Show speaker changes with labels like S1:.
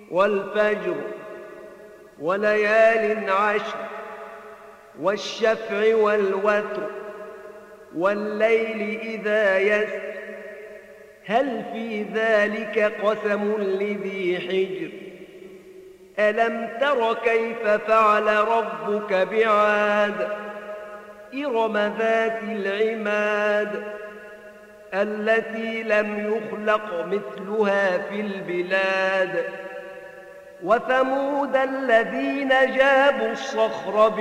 S1: والفجر وليال عشر والشفع والوتر والليل إذا يسر هل في ذلك قسم لذي حجر ألم تر كيف فعل ربك بعاد إرم ذات العماد التي لم يخلق مثلها في البلاد وثمود الذين جابوا الصخر